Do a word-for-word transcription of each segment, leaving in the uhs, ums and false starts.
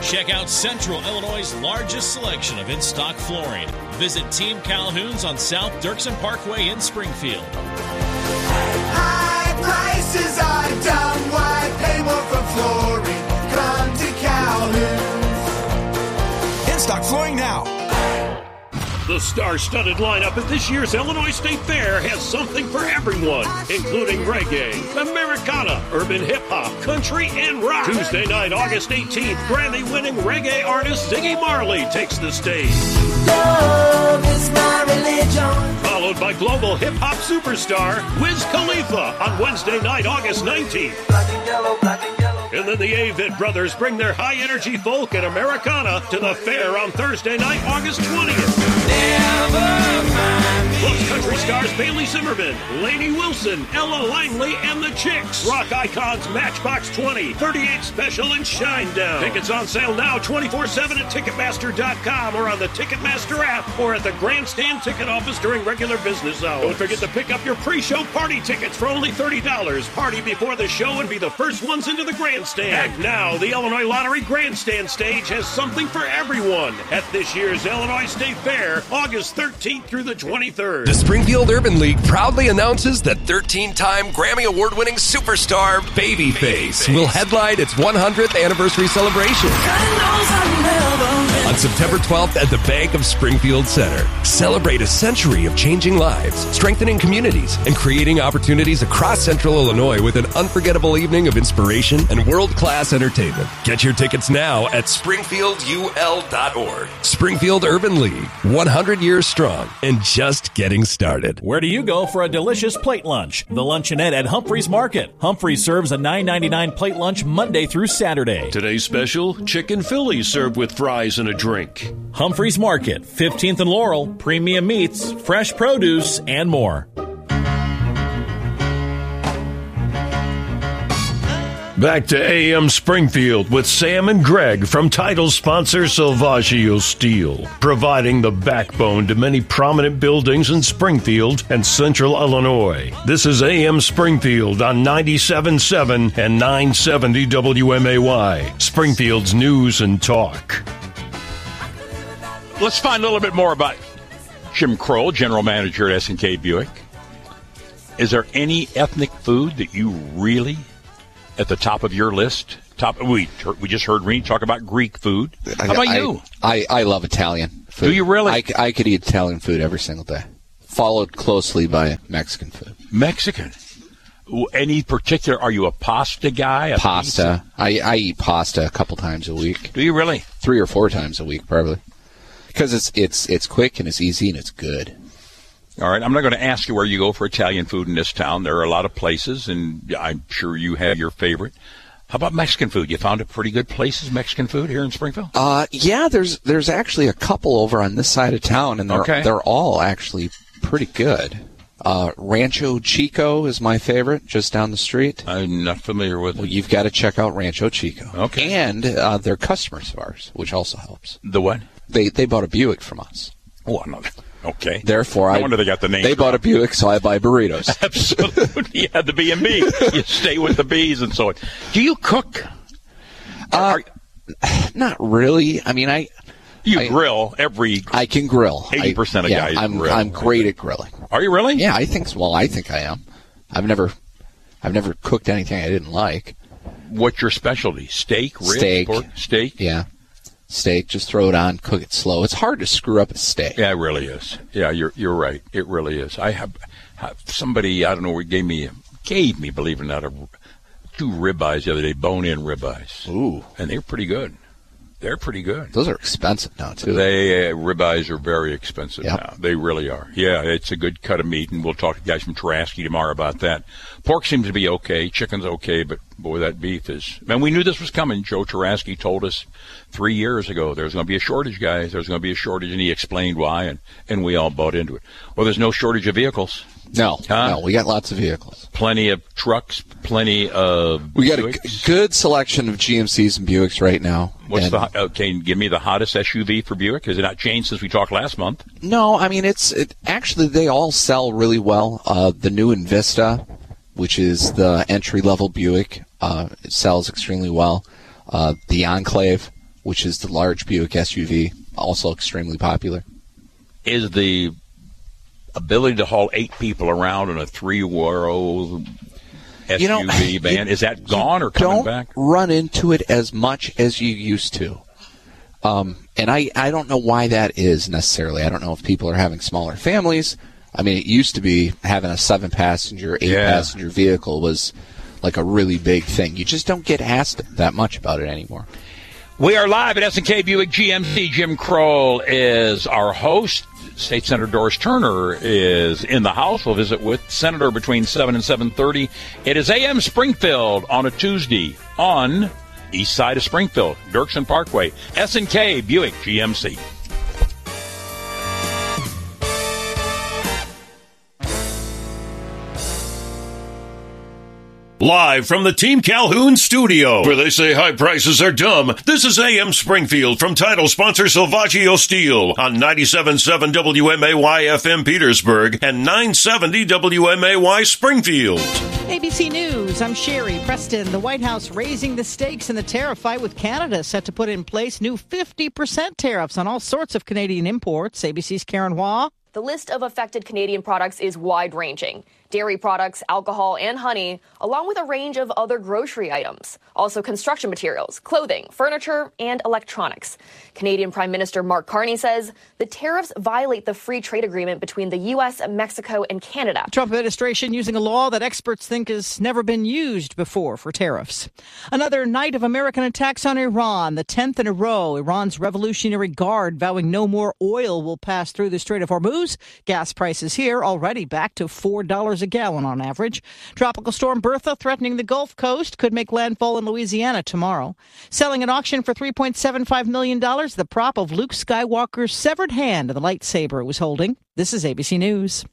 Check out Central Illinois' largest selection of in-stock flooring. Visit Team Calhoun's on South Dirksen Parkway in Springfield. High prices are dumb. Why pay more for flooring? Come to Calhoun's. In-stock flooring now. The star-studded lineup at this year's Illinois State Fair has something for everyone, including reggae, Americana, urban hip-hop, country, and rock. Tuesday night, August eighteenth, Grammy-winning reggae artist Ziggy Marley takes the stage. Love is my religion. Followed by global hip-hop superstar Wiz Khalifa on Wednesday night, August nineteenth. Black and yellow, black and yellow. And then the Avett Brothers bring their high-energy folk and Americana to the fair on Thursday night, August twentieth. Plus country stars Bailey Zimmerman, Lainey Wilson, Ella Langley, and the Chicks. Rock icons Matchbox twenty, thirty-eight Special, and Shinedown. Tickets on sale now twenty-four seven at Ticketmaster dot com or on the Ticketmaster app or at the Grandstand Ticket Office during regular business hours. Don't forget to pick up your pre-show party tickets for only thirty dollars. Party before the show and be the first ones into the Grandstand. And now, the Illinois Lottery Grandstand stage has something for everyone at this year's Illinois State Fair, August thirteenth through the twenty-third. The Springfield Urban League proudly announces that thirteen-time Grammy Award-winning superstar Babyface will headline its one hundredth anniversary celebration on September twelfth at the Bank of Springfield Center. Celebrate a century of changing lives, strengthening communities, and creating opportunities across Central Illinois with an unforgettable evening of inspiration and world-class entertainment. Get your tickets now at springfield u l dot org. Springfield Urban League, one hundred years strong and just getting started. Where do you go for a delicious plate lunch? The Luncheonette at Humphreys Market. Humphreys serves a nine ninety-nine plate lunch Monday through Saturday. Today's special, chicken Phillies served with fries and a drink. Humphreys Market, fifteenth and Laurel, premium meats, fresh produce, and more. Back to A M Springfield with Sam and Greg from title sponsor Salvaggio Steel, providing the backbone to many prominent buildings in Springfield and Central Illinois. This is A M Springfield on ninety-seven point seven and nine seventy W M A Y, Springfield's news and talk. Let's find a little bit more about Jim Kroll, general manager at S and K Buick. Is there any ethnic food that you really at the top of your list? Top. We we just heard Reed talk about Greek food. How about I, you? I, I love Italian food. Do you really? I, I could eat Italian food every single day, followed closely by Mexican food. Mexican. Any particular? Are you a pasta guy? A pasta. I, I eat pasta a couple times a week. Do you really? Three or four times a week, probably, because it's it's it's quick and it's easy and it's good. All right, I'm not going to ask you where you go for Italian food in this town. There are a lot of places, and I'm sure you have your favorite. How about Mexican food? You found a pretty good places, Mexican food, here in Springfield? Uh, yeah, there's there's actually a couple over on this side of town, and they're, okay. they're all actually pretty good. Uh, Rancho Chico is my favorite, just down the street. I'm not familiar with well, it. You've got to check out Rancho Chico. Okay. And uh, they're customers of ours, which also helps. The what? They they bought a Buick from us. Oh, no. Okay. Therefore, no I wonder they got the name. They wrong. bought a Buick, so I buy burritos. Absolutely. You had the B and B. You stay with the B's and so on. Do you cook? Uh, not really. I mean, I... You I, grill every... I can grill. eighty percent of yeah, guys I'm, grill. I'm great at grilling. Are you really? Yeah, I think so. Well, I think I am. I've never I've never cooked anything I didn't like. What's your specialty? Steak? Ribs, steak. Pork? Steak? Yeah. Steak. Just throw it on, cook it slow. It's hard to screw up a steak. Yeah, it really is. Yeah, you're you're right. It really is. I have, have somebody, I don't know, gave me, gave me, believe it or not, a, two ribeyes the other day, bone-in ribeyes. Ooh. And they're pretty good. They're pretty good. Those are expensive now, too. They uh, ribeyes are very expensive yep. now. They really are. Yeah, it's a good cut of meat, and we'll talk to guys from Taraski tomorrow about that. Pork seems to be okay. Chicken's okay, but, boy, that beef is... And we knew this was coming. Joe Taraski told us three years ago there's going to be a shortage, guys. There's going to be a shortage, and he explained why, and, and we all bought into it. Well, there's no shortage of vehicles. No, huh? no, we got lots of vehicles. Plenty of trucks, plenty of We got Buicks. a g- good selection of G M Cs and Buicks right now. What's and the okay? Give me the hottest S U V for Buick. Has it not changed since we talked last month? No, I mean it's it, actually they all sell really well. Uh, the new Invista, which is the entry level Buick, uh, it sells extremely well. Uh, the Enclave, which is the large Buick S U V, also extremely popular. Is the ability to haul eight people around in a three-row S U V you know, van, is that gone or coming don't back? Run into it as much as you used to. Um, and I, I don't know why that is necessarily. I don't know if people are having smaller families. I mean, it used to be having a seven-passenger, eight-passenger yeah. vehicle was like a really big thing. You just don't get asked that much about it anymore. We are live at S and K Buick G M C. Jim Kroll is our host. State Senator Doris Turner is in the house. We'll visit with Senator between seven and seven thirty. It is A M Springfield on a Tuesday on east side of Springfield, Dirksen Parkway. S and K Buick G M C. Live from the Team Calhoun studio, where they say high prices are dumb, this is A M Springfield from title sponsor Salvaggio Steel on ninety-seven point seven W M A Y F M Petersburg and nine seventy W M A Y Springfield. A B C News, I'm Sherry Preston. The White House raising the stakes in the tariff fight with Canada, set to put in place new fifty percent tariffs on all sorts of Canadian imports. A B C's Karen Hua. The list of affected Canadian products is wide-ranging. Dairy products, alcohol, and honey, along with a range of other grocery items. Also construction materials, clothing, furniture, and electronics. Canadian Prime Minister Mark Carney says the tariffs violate the free trade agreement between the U S, Mexico, and Canada. Trump administration using a law that experts think has never been used before for tariffs. Another night of American attacks on Iran, the tenth in a row. Iran's Revolutionary Guard vowing no more oil will pass through the Strait of Hormuz. Gas prices here already back to four dollars a gallon on average. Tropical storm Bertha threatening the Gulf Coast could make landfall in Louisiana tomorrow. Selling at auction for three point seven five million dollars, the prop of Luke Skywalker's severed hand of the lightsaber it was holding. This is A B C News.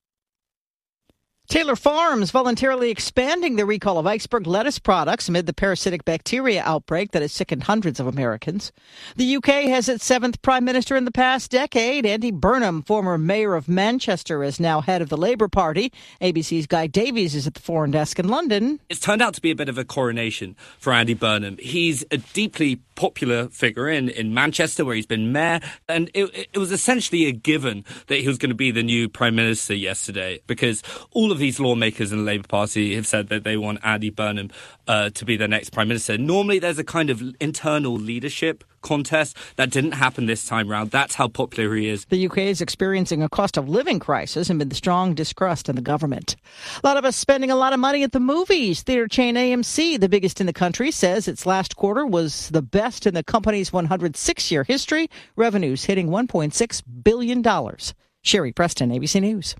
Taylor Farms voluntarily expanding the recall of iceberg lettuce products amid the parasitic bacteria outbreak that has sickened hundreds of Americans. The U K has its seventh prime minister in the past decade. Andy Burnham, former mayor of Manchester, is now head of the Labour Party. A B C's Guy Davies is at the foreign desk in London. It's turned out to be a bit of a coronation for Andy Burnham. He's a deeply popular figure in, in Manchester, where he's been mayor, and it, it was essentially a given that he was going to be the new prime minister yesterday, because all of these lawmakers in the Labour Party have said that they want Andy Burnham uh, to be their next prime minister. Normally there's a kind of internal leadership contest. That didn't happen this time round. That's how popular he is. The U K is experiencing a cost of living crisis amid the strong distrust in the government. A lot of us spending a lot of money at the movies. Theater chain A M C, the biggest in the country, says its last quarter was the best in the company's one hundred six year history. Revenues hitting one point six billion dollars. Sherry Preston, A B C News.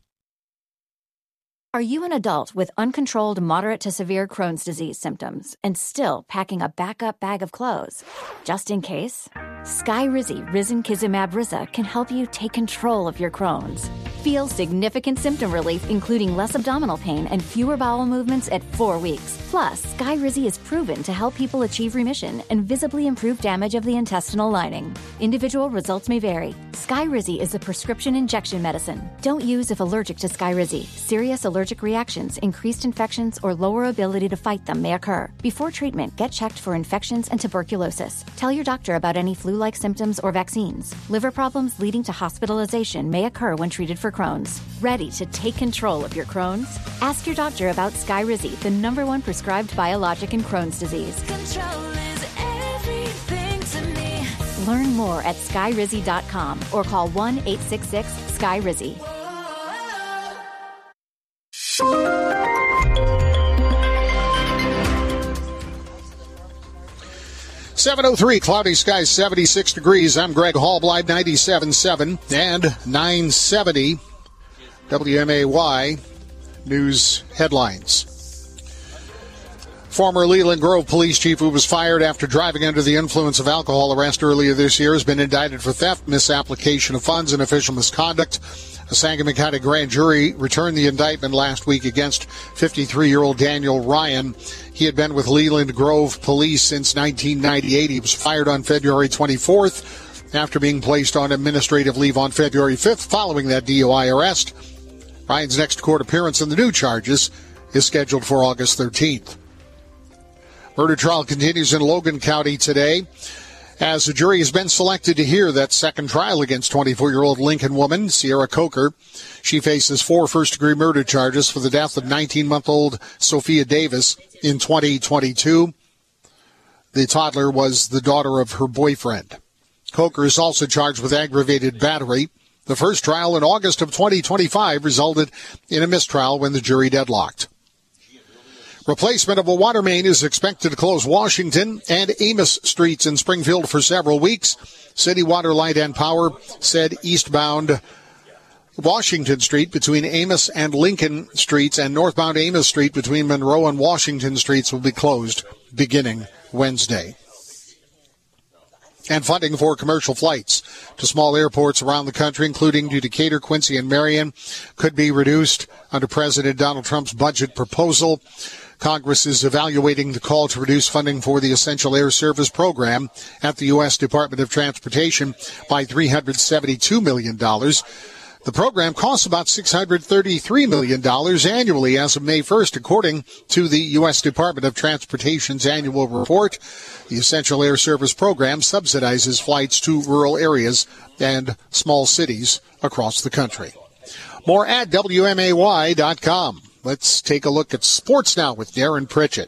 Are you an adult with uncontrolled moderate to severe Crohn's disease symptoms and still packing a backup bag of clothes? Just in case? Skyrizi Risankizumab Riza can help you take control of your Crohn's. Feel significant symptom relief, including less abdominal pain and fewer bowel movements at four weeks. Plus, Skyrizi is proven to help people achieve remission and visibly improve damage of the intestinal lining. Individual results may vary. Skyrizi is a prescription injection medicine. Don't use if allergic to Skyrizi. Serious allergic reactions, increased infections, or lower ability to fight them may occur. Before treatment, get checked for infections and tuberculosis. Tell your doctor about any flu-like symptoms or vaccines. Liver problems leading to hospitalization may occur when treated for Crohn's. Ready to take control of your Crohn's? Ask your doctor about Skyrizi, the number one prescribed biologic in Crohn's disease. Control is everything to me. Learn more at skyrizi dot com or call one eight six six Sky Rizzy. seven oh three, cloudy skies, seventy-six degrees. I'm Greg Hallblide, ninety-seven point seven and nine seventy W M A Y News headlines. Former Leland Grove police chief who was fired after driving under the influence of alcohol arrest earlier this year has been indicted for theft, misapplication of funds, and official misconduct. A Sangamon County grand jury returned the indictment last week against fifty-three-year-old Daniel Ryan. He had been with Leland Grove Police since nineteen ninety-eight. He was fired on February twenty-fourth after being placed on administrative leave on February fifth following that D U I arrest. Ryan's next court appearance on the new charges is scheduled for August thirteenth. Murder trial continues in Logan County today As a jury has been selected to hear that second trial against twenty-four-year-old Lincoln woman, Sierra Coker. She faces four first-degree murder charges for the death of nineteen-month-old Sophia Davis in twenty twenty-two. The toddler was the daughter of her boyfriend. Coker is also charged with aggravated battery. The first trial in August of twenty twenty-five resulted in a mistrial when the jury deadlocked. Replacement of a water main is expected to close Washington and Amos streets in Springfield for several weeks. City Water, Light and Power said eastbound Washington Street between Amos and Lincoln Streets and northbound Amos Street between Monroe and Washington Streets will be closed beginning Wednesday. And funding for commercial flights to small airports around the country, including to Decatur, Quincy, and Marion, could be reduced under President Donald Trump's budget proposal. Congress is evaluating the call to reduce funding for the Essential Air Service program at the U S Department of Transportation by three hundred seventy-two million dollars. The program costs about six hundred thirty-three million dollars annually as of May first, according to the U S Department of Transportation's annual report. The Essential Air Service program subsidizes flights to rural areas and small cities across the country. More at W M A Y dot com. Let's take a look at sports now with Darren Pritchett.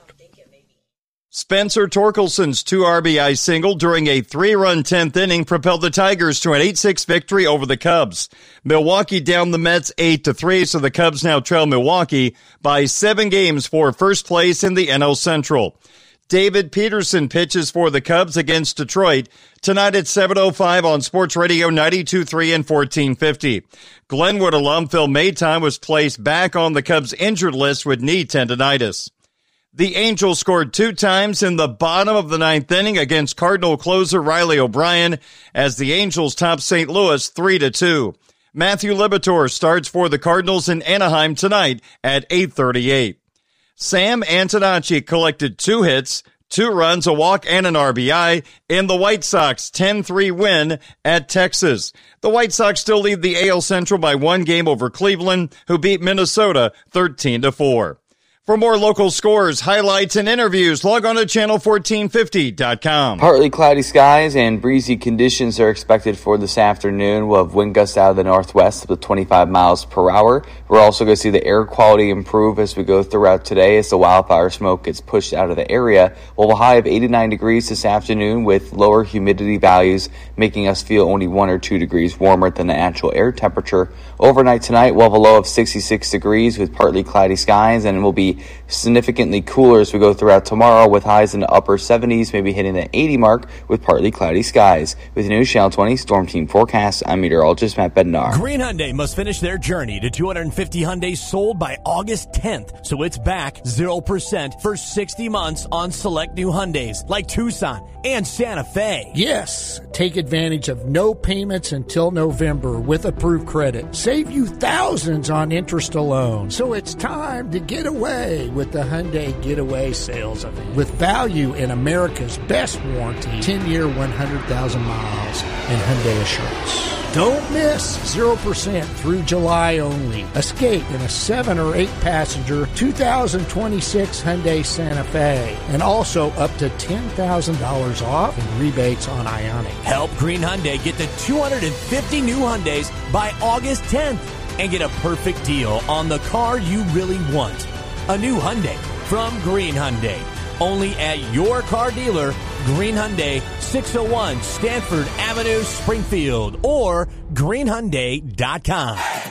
Spencer Torkelson's two R B I single during a three-run tenth inning propelled the Tigers to an eight six victory over the Cubs. Milwaukee downed the Mets eight to three, so the Cubs now trail Milwaukee by seven games for first place in the N L Central. David Peterson pitches for the Cubs against Detroit tonight at seven oh five on Sports Radio ninety-two point three and fourteen fifty. Glenwood alum Phil Maytime was placed back on the Cubs injured list with knee tendonitis. The Angels scored two times in the bottom of the ninth inning against Cardinal closer Riley O'Brien as the Angels top Saint Louis three to two. Matthew Liberatore starts for the Cardinals in Anaheim tonight at eight thirty-eight. Sam Antonacci collected two hits, two runs, a walk, and an R B I in the White Sox ten three win at Texas. The White Sox still lead the A L Central by one game over Cleveland, who beat Minnesota thirteen to four. For more local scores, highlights, and interviews, log on to channel fourteen fifty dot com. Partly cloudy skies and breezy conditions are expected for this afternoon. We'll have wind gusts out of the northwest with twenty-five miles per hour. We're also going to see the air quality improve as we go throughout today as the wildfire smoke gets pushed out of the area. We'll have a high of eighty-nine degrees this afternoon with lower humidity values, making us feel only one or two degrees warmer than the actual air temperature. Overnight tonight, we'll have a low of sixty-six degrees with partly cloudy skies, and we'll be significantly cooler as we go throughout tomorrow with highs in the upper seventies, maybe hitting the eighty mark with partly cloudy skies. With the new Channel twenty Storm Team Forecast, I'm meteorologist Matt Bednar. Green Hyundai must finish their journey to two hundred fifty Hyundais sold by August tenth, so it's back zero percent for sixty months on select new Hyundais like Tucson and Santa Fe. Yes, take advantage of no payments until November with approved credit. Save you thousands on interest alone. So it's time to get away with the Hyundai Getaway Sales Event. With value in America's best warranty, ten-year, one hundred thousand miles, and Hyundai Assurance. Don't miss zero percent through July only. Escape in a seven or eight passenger two thousand twenty-six Hyundai Santa Fe. And also up to ten thousand dollars off in rebates on Ioniq. Help Green Hyundai get to two hundred fifty new Hyundais by August tenth and get a perfect deal on the car you really want. A new Hyundai from Green Hyundai. Only at your car dealer, Green Hyundai, six oh one Stanford Avenue, Springfield, or green hyundai dot com.